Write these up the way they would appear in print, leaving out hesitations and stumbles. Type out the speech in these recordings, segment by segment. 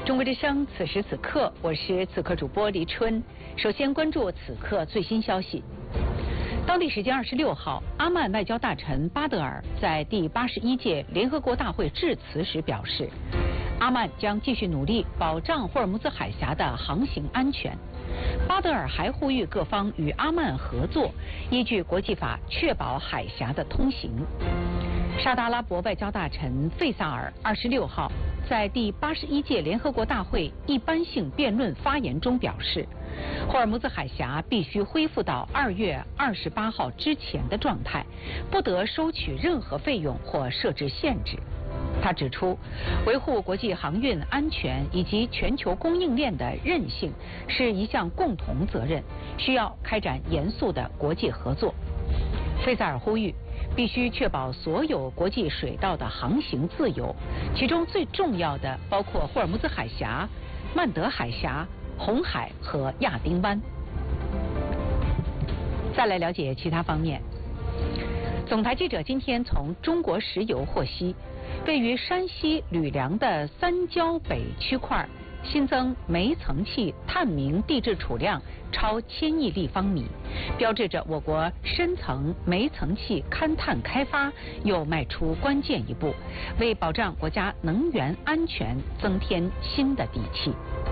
中国之声，此时此刻，我是此刻主播黎春。首先关注此刻最新消息。当地时间26号，阿曼外交大臣巴德尔在第81届联合国大会致辞时表示，阿曼将继续努力保障霍尔木兹海峡的航行安全。巴德尔还呼吁各方与阿曼合作，依据国际法确保海峡的通行。沙特阿拉伯外交大臣费萨尔26号在第81届联合国大会一般性辩论发言中表示，霍尔木兹海峡必须恢复到2月28号之前的状态，不得收取任何费用或设置限制。他指出，维护国际航运安全以及全球供应链的韧性是一项共同责任，需要开展严肃的国际合作。费萨尔呼吁，必须确保所有国际水道的航行自由，其中最重要的包括霍尔木兹海峡、曼德海峡、红海和亚丁湾。再来了解其他方面。总台记者今天从中国石油获悉，位于山西吕梁的三焦北区块新增煤层气探明地质储量超1000亿立方米，标志着我国深层煤层气勘探开发又迈出关键一步，为保障国家能源安全增添新的底气。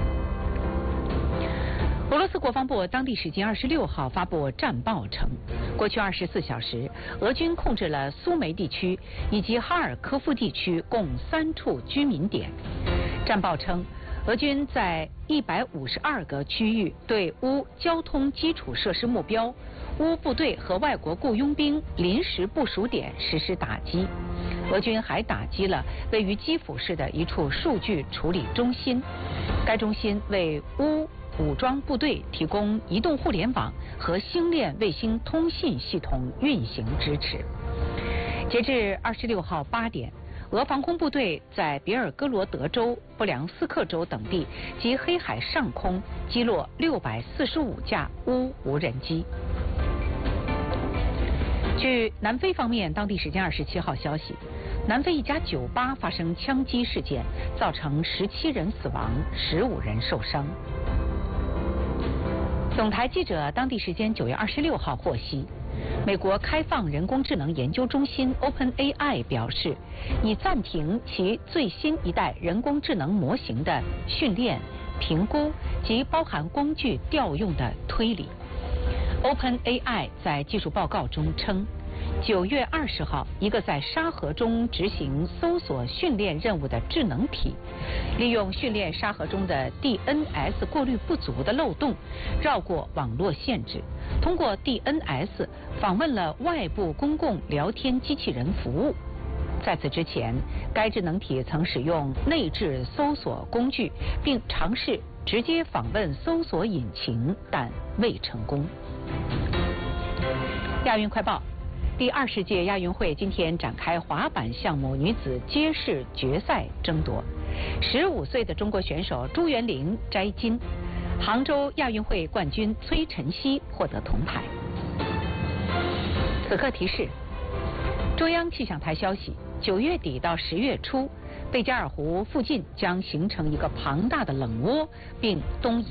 俄罗斯国防部当地时间26号发布战报称，过去24小时，俄军控制了苏梅地区以及哈尔科夫地区共3处居民点。战报称，俄军在152个区域对乌交通基础设施目标、乌部队和外国雇佣兵临时部署点实施打击。俄军还打击了位于基辅市的一处数据处理中心，该中心为乌武装部队提供移动互联网和星链卫星通信系统运行支持。截至26号8点，俄防空部队在别尔哥罗德州、布良斯克州等地及黑海上空击落645架乌无人机。据南非方面当地时间27号消息，南非一家酒吧发生枪击事件，造成17人死亡，15人受伤。总台记者当地时间9月26号获悉，美国开放人工智能研究中心 OpenAI 表示，已暂停其最新一代人工智能模型的训练、评估及包含工具调用的推理。OpenAI 在技术报告中称，9月20号，一个在沙河中执行搜索训练任务的智能体，利用训练沙河中的 DNS 过滤不足的漏洞，绕过网络限制，通过 DNS 访问了外部公共聊天机器人服务。在此之前，该智能体曾使用内置搜索工具，并尝试直接访问搜索引擎，但未成功。亚运快报。第20届亚运会今天展开滑板项目女子街式决赛争夺，15岁的中国选手朱元玲摘金，杭州亚运会冠军崔晨曦获得铜牌。此刻提示：中央气象台消息，9月底到10月初，贝加尔湖附近将形成一个庞大的冷涡，并东移。